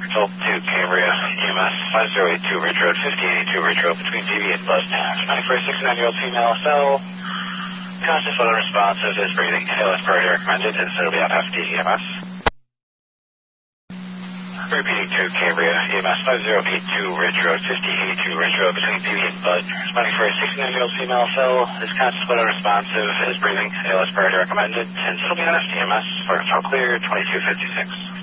Control 2, Cambria, EMS 5082 Ridge Road, 5082 Ridge Road, between TV and Bud. 21st, 69-year-old female cell. Conscious, but unresponsive, is breathing. ALS priority recommended, and so it'll be on FD EMS. Repeating to Cambria, EMS 5082 Ridge Road, 5082 Ridge Road, between TV and Bud. 21st, 69-year-old female cell, is conscious, but unresponsive, is breathing. ALS priority recommended, and so it'll be on FD EMS. For control clear, 2256.